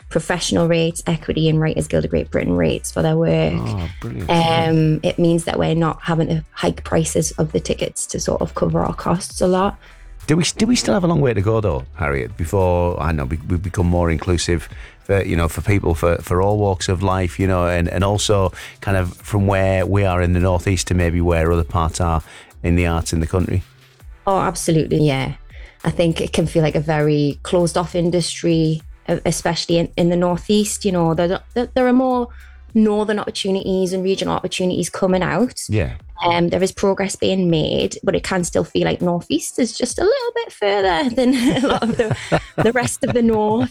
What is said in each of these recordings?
professional rates, equity and Writers Guild of Great Britain rates for their work. Oh, brilliant. It means that we're not having to hike prices of the tickets to sort of cover our costs a lot. Do we still have a long way to go though, Harriet, before I know we become more inclusive for people for all walks of life, and also kind of from where we are in the northeast to maybe where other parts are in the arts in the country? Oh, absolutely, yeah. I think it can feel like a very closed off industry, especially in the northeast. There are more northern opportunities and regional opportunities coming out. Yeah. There is progress being made, but it can still feel like northeast is just a little bit further than a lot of the rest of the north.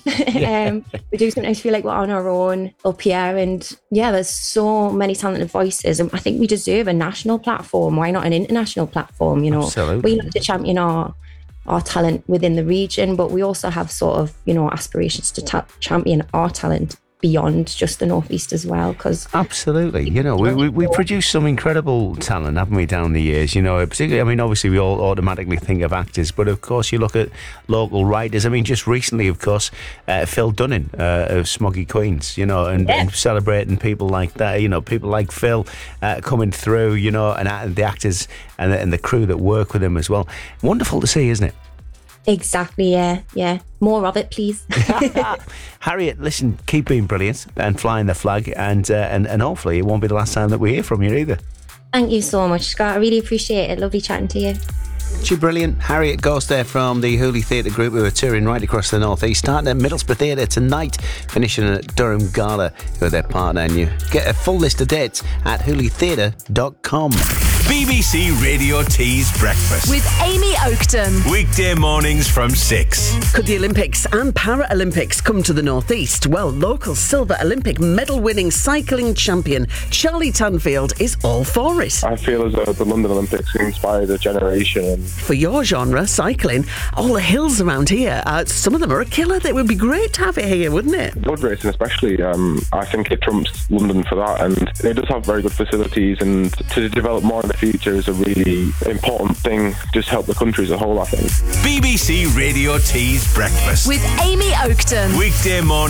We do sometimes feel like we're on our own up here, and there's so many talented voices, and I think we deserve a national platform. Why not an international platform? Absolutely. We like to champion our talent within the region, but we also have sort of aspirations to champion our talent beyond just the northeast as well, because absolutely, we produce some incredible talent, haven't we, down the years? Particularly, I mean, obviously we all automatically think of actors, but of course you look at local writers. I mean, just recently, of course, Phil Dunning of Smoggy Queens, and celebrating people like that, people like Phil coming through, and the actors and the crew that work with him as well. Wonderful to see, isn't it? Exactly, yeah. More of it, please. Harriet, listen, keep being brilliant and flying the flag, and hopefully it won't be the last time that we hear from you either. Thank you so much, Scott. I really appreciate it. Lovely chatting to you. She's brilliant. Harriet Ghost there from the Hooley Theatre Group, who are touring right across the North East, starting at Middlesbrough Theatre tonight, finishing at Durham Gala with their partner, and you get a full list of dates at hooleytheatre.com. BBC Radio T's Breakfast with Amy Oakton. Weekday mornings from 6. Could the Olympics and Paralympics come to the North East? Well, local silver Olympic medal-winning cycling champion Charlie Tanfield is all for it. I feel as though the London Olympics inspired a generation. For your genre, cycling, all the hills around here, some of them are a killer. It would be great to have it here, wouldn't it? Road racing especially, I think it trumps London for that, and it does have very good facilities, and to develop more in the future is a really important thing, just help the country as a whole, I think. BBC Radio T's Breakfast with Amy Oakton. Weekday morning.